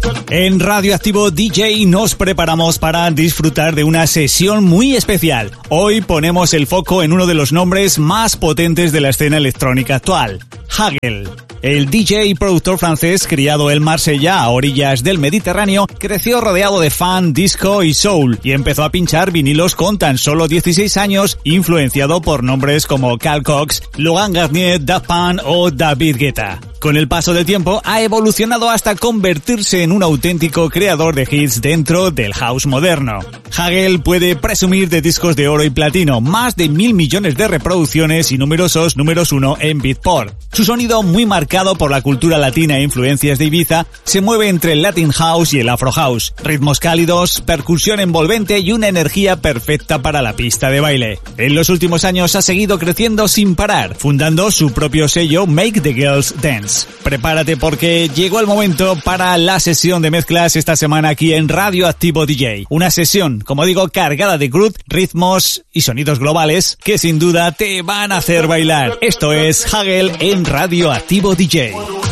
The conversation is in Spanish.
En Radioactivo DJ nos preparamos para disfrutar de una sesión muy especial. Hoy ponemos el foco en uno de los nombres más potentes de la escena electrónica actual, Hagel. El DJ y productor francés, criado en Marsella, a orillas del Mediterráneo, creció rodeado de funk, disco y soul, y empezó a pinchar vinilos con tan solo 16 años, influenciado por nombres como Carl Cox, Laurent Garnier, Daft Punk o David Guetta. Con el paso del tiempo, ha evolucionado hasta convertirse en un auténtico creador de hits dentro del house moderno. Hagel puede presumir de discos de oro y platino, más de 1.000 millones de reproducciones y numerosos números 1 en Beatport. Su sonido, muy marcado por la cultura latina e influencias de Ibiza, se mueve entre el Latin House y el Afro House. Ritmos cálidos, percusión envolvente y una energía perfecta para la pista de baile. En los últimos años ha seguido creciendo sin parar, fundando su propio sello Make the Girls Dance. Prepárate porque llegó el momento para la sesión de mezclas esta semana aquí en Radioactivo DJ. Una sesión, como digo, cargada de groove, ritmos y sonidos globales que sin duda te van a hacer bailar. Esto es Hagel en Radioactivo DJ.